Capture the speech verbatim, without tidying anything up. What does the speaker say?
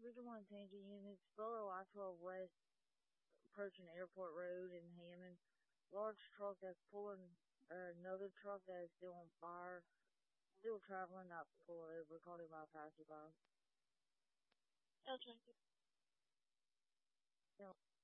Victor one Tangent units, below I twelve West, approaching Airport Road in Hammond. Large truck that's pulling uh, another truck that is still on fire. Still traveling, not pull it over. Called him by passerby. Okay. Yeah.